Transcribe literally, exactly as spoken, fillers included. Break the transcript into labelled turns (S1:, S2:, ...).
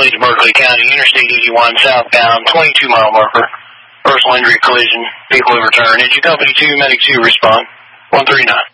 S1: to Berkeley County, Interstate eighty-one southbound, twenty-two mile marker. Personal injury collision, vehicle overturned. Engine Company two, Medic two, respond. one three nine.